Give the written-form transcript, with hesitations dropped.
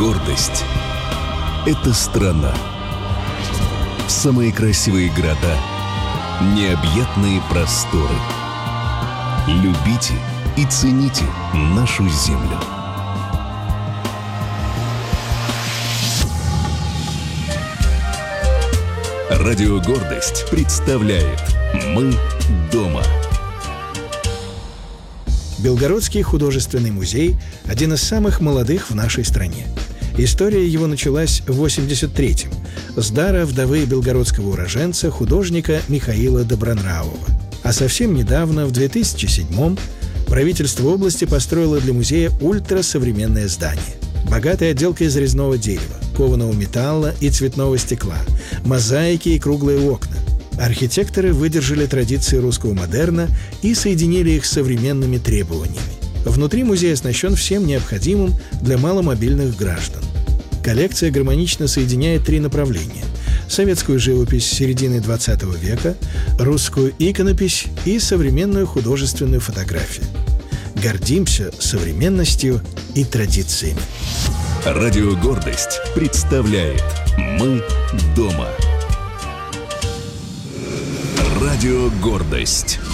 Гордость — это страна. Самые красивые города, необъятные просторы. Любите и цените нашу землю. Радио «Гордость» представляет «Мы дома». Белгородский художественный музей – один из самых молодых в нашей стране. История его началась в 1983-м с дара вдовы белгородского уроженца, художника Михаила Добронравова. А совсем недавно, в 2007-м, правительство области построило для музея ультрасовременное здание. Богатая отделка из резного дерева, кованого металла и цветного стекла, мозаики и круглые окна. Архитекторы выдержали традиции русского модерна и соединили их с современными требованиями. Внутри музей оснащен всем необходимым для маломобильных граждан. Коллекция гармонично соединяет три направления: советскую живопись середины XX века, русскую иконопись и современную художественную фотографию. Гордимся современностью и традициями. Радио «Гордость» представляет «Мы дома». Радио «Гордость».